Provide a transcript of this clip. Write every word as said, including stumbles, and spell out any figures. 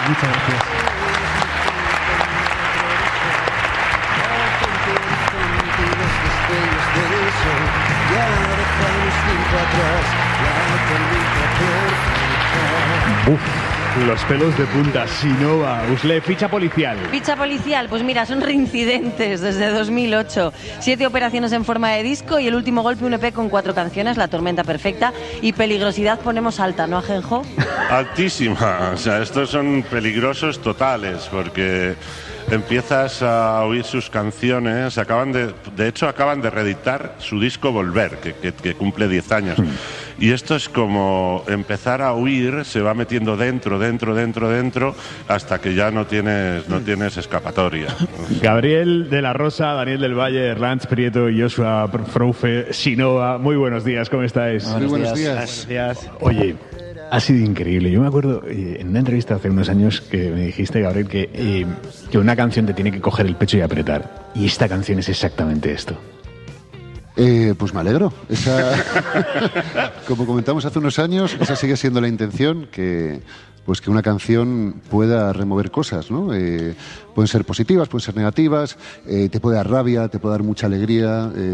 Muchas gracias. Uf, los pelos de punta. Sinova, Usle, ficha policial. Ficha policial, pues mira, son reincidentes desde dos mil ocho. Siete operaciones en forma de disco y el último golpe un E P con cuatro canciones, La tormenta perfecta, y peligrosidad ponemos alta, ¿no, Ajenjo? Altísima. O sea, estos son peligrosos totales porque empiezas a oír sus canciones. Acaban de, de hecho, acaban de reeditar su disco Volver, que, que, que cumple diez años. Y esto es como empezar a huir, se va metiendo dentro, dentro, dentro, dentro, hasta que ya no tienes, no tienes escapatoria. Gabriel de la Rosa, Daniel del Valle, Erlantz Prieto y Joshua Froufe, Sinova. Muy buenos días, ¿cómo estáis? Muy buenos días. Buenos días. Oye, ha sido increíble. Yo me acuerdo eh, en una entrevista hace unos años que me dijiste, Gabriel, que, eh, que una canción te tiene que coger el pecho y apretar. Y esta canción es exactamente esto. Eh, pues me alegro. Esa, como comentamos hace unos años, esa sigue siendo la intención, que pues que una canción pueda remover cosas, ¿no? Eh, pueden ser positivas, pueden ser negativas, eh, te puede dar rabia, te puede dar mucha alegría. Eh,